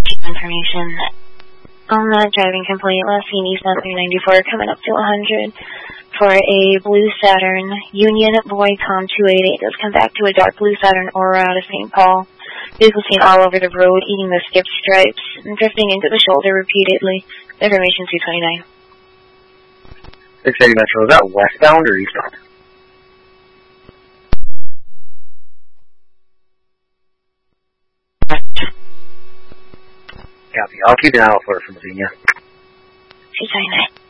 Information on that driving complaint, last seen eastbound 394 coming up to 100 for a blue Saturn Union Boycom 288. Does come back to a dark blue Saturn Aura out of St. Paul. Vehicle seen all over the road, eating the skip stripes and drifting into the shoulder repeatedly. Information 229. 680 Metro, is that westbound or eastbound? Copy. I'll keep an eye out for it from Xenia. 229.